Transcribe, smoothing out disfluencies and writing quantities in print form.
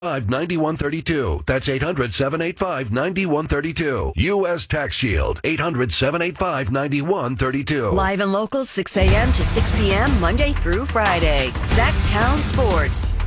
9132. That's 800-785-9132. U.S. Tax Shield. 800-785-9132. Live and local, 6 a.m. to 6 p.m. Monday through Friday. Sacktown Sports.